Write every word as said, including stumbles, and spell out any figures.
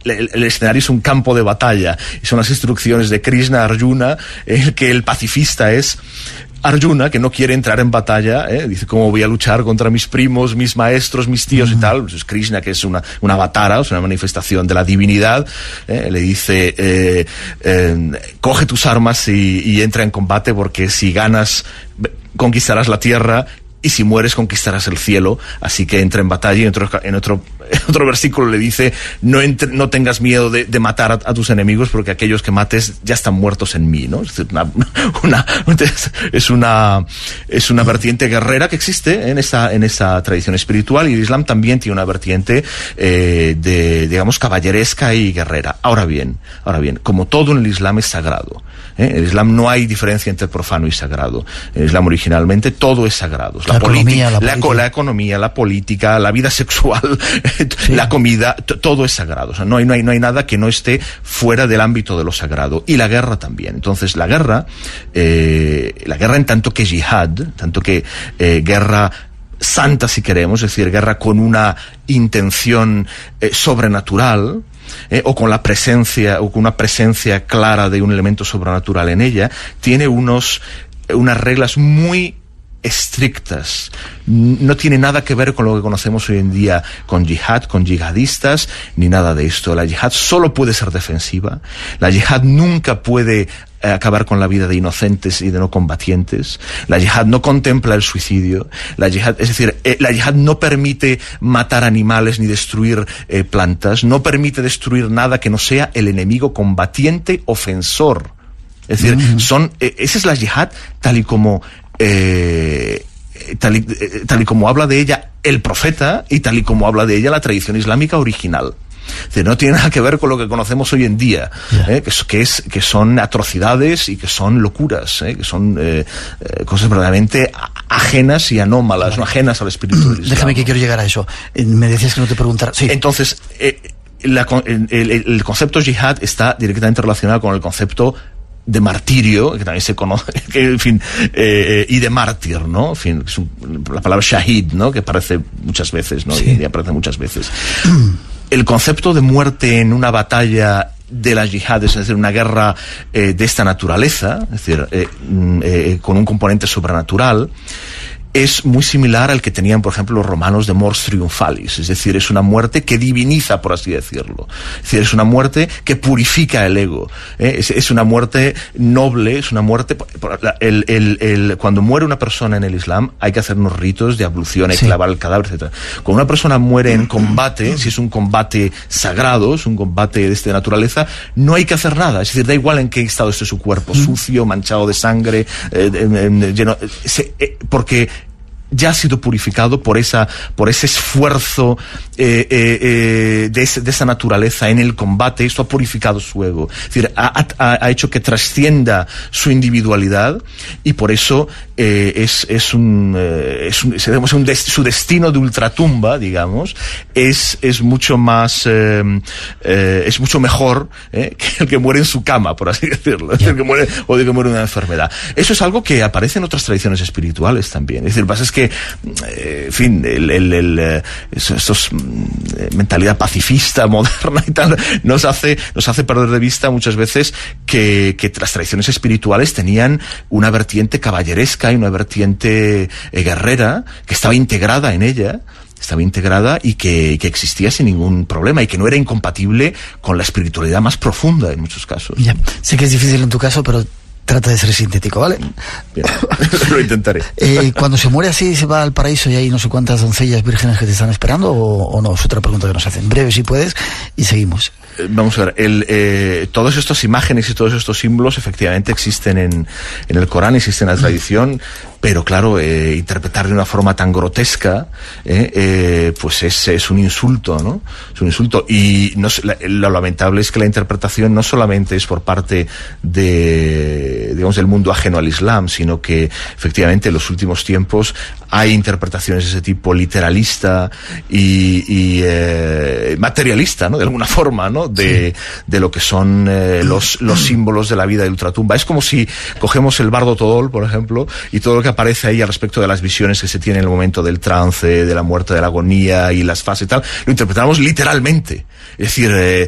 el, el escenario es un campo de batalla, y son las instrucciones de Krishna a Arjuna, en el que el pacifista es Arjuna, que no quiere entrar en batalla, ¿eh? Dice, ¿cómo voy a luchar contra mis primos, mis maestros, mis tíos mm. y tal? Pues es Krishna, que es una, una avatara, es una manifestación de la divinidad, ¿eh? Le dice, eh, eh, coge tus armas y, y entra en combate, porque si ganas, conquistarás la tierra, y si mueres, conquistarás el cielo. Así que entra en batalla. Y en otro, en otro, en otro versículo le dice, no, entre, no tengas miedo de, de matar a, a tus enemigos, porque aquellos que mates ya están muertos en mí, ¿no? Es decir, una, una, es una, es una vertiente guerrera que existe en esa, en esa tradición espiritual, y el Islam también tiene una vertiente eh, de, digamos, caballeresca y guerrera. Ahora bien, ahora bien, como todo en el Islam es sagrado. ¿Eh? En el Islam no hay diferencia entre profano y sagrado. En el Islam originalmente todo es sagrado. La, la, economía, la, la, la economía, la política, la vida sexual, sí. la comida, todo es sagrado. O sea, no hay, no hay, no hay nada que no esté fuera del ámbito de lo sagrado. Y la guerra también. Entonces la guerra, eh, la guerra en tanto que jihad, tanto que eh, guerra santa, si queremos, es decir, guerra con una intención eh, sobrenatural, Eh, o con la presencia, o con una presencia clara de un elemento sobrenatural en ella, tiene unos, unas reglas muy estrictas. No tiene nada que ver con lo que conocemos hoy en día con yihad, con yihadistas, ni nada de esto. La yihad solo puede ser defensiva. La yihad nunca puede eh, acabar con la vida de inocentes y de no combatientes. La yihad no contempla el suicidio. La yihad, es decir, eh, la yihad no permite matar animales ni destruir eh, plantas. No permite destruir nada que no sea el enemigo combatiente ofensor. Es decir, mm-hmm. son, eh, esa es la yihad tal y como Eh, tal, y, eh, tal y como habla de ella el profeta, y tal y como habla de ella la tradición islámica original. Es decir, no tiene nada que ver con lo que conocemos hoy en día, yeah. eh, que, es, que, es, que son atrocidades y que son locuras, eh, que son eh, eh, cosas verdaderamente ajenas y anómalas, vale. no ajenas al espíritu del Islam. Déjame que quiero llegar a eso. Me decías que no te preguntara. Sí. Entonces, eh, la, el, el, el concepto yihad está directamente relacionado con el concepto de martirio, que también se conoce, que, en fin, eh, y de mártir, ¿no? En fin, es un, la palabra shahid, ¿no? Que aparece muchas veces, ¿no? Sí. Y aparece muchas veces. El concepto de muerte en una batalla de la yihad, es decir, una guerra eh, de esta naturaleza, es decir, eh, eh, con un componente sobrenatural, es muy similar al que tenían, por ejemplo, los romanos de mors triumphalis, es decir, es una muerte que diviniza, por así decirlo. Es decir, es una muerte que purifica el ego. ¿eh? Es, es una muerte noble, es una muerte... El, el, el, cuando muere una persona en el Islam, hay que hacer unos ritos de ablución, hay sí. que lavar el cadáver, etcétera. Cuando una persona muere en combate, si es un combate sagrado, es un combate de esta naturaleza, no hay que hacer nada. Es decir, da igual en qué estado esté su cuerpo, sucio, manchado de sangre, eh, eh, lleno... Se, eh, porque ya ha sido purificado por esa, por ese esfuerzo eh, eh, eh, de, ese, de esa naturaleza en el combate. Esto ha purificado su ego, es decir, ha, ha, ha hecho que trascienda su individualidad, y por eso eh, es, es un, eh, es un, digamos, un des, su destino de ultratumba, digamos, es, es mucho más, eh, eh, es mucho mejor eh, que el que muere en su cama, por así decirlo, yeah. el que muere, o de que muere de una enfermedad. Eso es algo que aparece en otras tradiciones espirituales también. Es decir, lo que pasa es que que, eh, en fin, el, el, el, estos eh, mentalidad pacifista, moderna y tal, nos hace, nos hace perder de vista muchas veces que, que las tradiciones espirituales tenían una vertiente caballeresca y una vertiente eh, guerrera que estaba integrada en ella. Estaba integrada y que, que existía sin ningún problema, y que no era incompatible con la espiritualidad más profunda en muchos casos. Ya, sé que es difícil en tu caso, pero trata de ser sintético, ¿vale? Bien, lo intentaré. Eh, cuando se muere así, ¿se va al paraíso y hay no sé cuántas doncellas vírgenes que te están esperando, o, o no? Es otra pregunta que nos hacen. Breve, si puedes, y seguimos. Eh, vamos a ver, el, eh, todas estas imágenes y todos estos símbolos efectivamente existen en, en el Corán, existen en la tradición, pero claro, eh, interpretar de una forma tan grotesca, eh, eh, pues es, es un insulto, ¿no? Es un insulto. Y no, la, lo lamentable es que la interpretación no solamente es por parte de, digamos, del mundo ajeno al Islam, sino que efectivamente en los últimos tiempos hay interpretaciones de ese tipo, literalista y, y eh, materialista, ¿no? De alguna forma, ¿no? De, sí. de lo que son eh, los, los símbolos de la vida de ultratumba. Es como si cogemos el Bardo Todol, por ejemplo, y todo lo que aparece ahí al respecto de las visiones que se tienen en el momento del trance, de la muerte, de la agonía y las fases y tal, lo interpretamos literalmente. Es decir, eh,